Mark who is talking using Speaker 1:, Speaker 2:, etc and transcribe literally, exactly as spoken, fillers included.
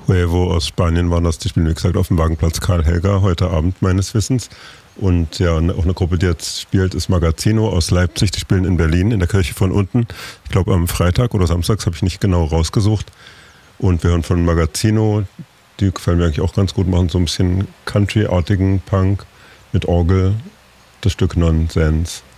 Speaker 1: Huevo aus Spanien waren das, die spielen wie gesagt auf dem Wagenplatz Karl Helga heute Abend meines Wissens. Und ja, auch eine Gruppe, die jetzt spielt, ist Magazino aus Leipzig. Die spielen in Berlin in der Kirche von unten. Ich glaube am Freitag oder Samstags, habe ich nicht genau rausgesucht. Und wir hören von Magazino, die gefallen mir eigentlich auch ganz gut, machen so ein bisschen Country-artigen Punk mit Orgel, das Stück Nonsense.